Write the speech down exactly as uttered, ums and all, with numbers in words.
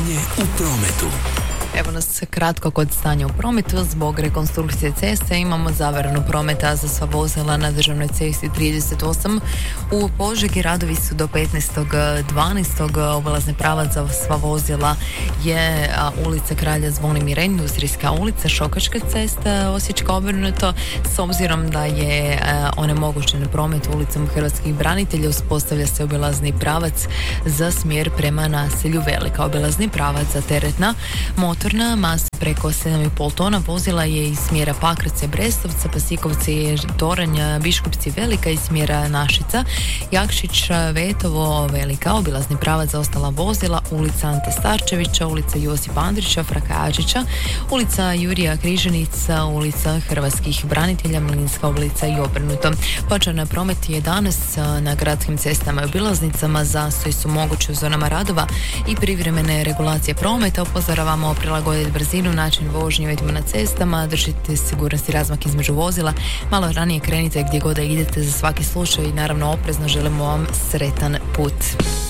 Stanje u prometu. Evo nas kratko kod stanja u prometu. Zbog rekonstrukcije ceste imamo zabranu prometa za sva vozila na državnoj cesti trideset osam. U Požegi radovi su do petnaestog dvanaestog Obilazne pravac za sva vozila je ulica Kralja Zvonimira, Industrijska ulica, Šokačka cesta, Osječka obrnuto. S obzirom da je onemogućen promet ulicom Hrvatskih branitelja, uspostavlja se obilazni pravac za smjer prema naselju Velika. Obilazni pravac za teretna motorna masa preko sedam i pol tona vozila je iz smjera Pakrace, Brestovca, Pasikovci, Toranja, Biškupci, Velika iz smjera Našica, Jakšić, Vetovo, Velika. Obilazni pravac za ostala vozila ulica Ante Starčevića, ulica Josipa Andrića, Fraka Adžića, ulica Jurija Križanica, ulica Hrvatskih branitelja, Mlinska ulica i obrnuto. Početan promet je danas na gradskim cestama i obilaznicama. Zastoji su mogući u zonama radova i privremene regulacije prometa. Upozoravamo prilagoditi brzinu, način vožnje uvjetima na cestama, držite sigurnosti razmak između vozila, malo ranije krenite gdje god da idete za svaki slučaj i naravno oprezno. Želimo vam sretan put.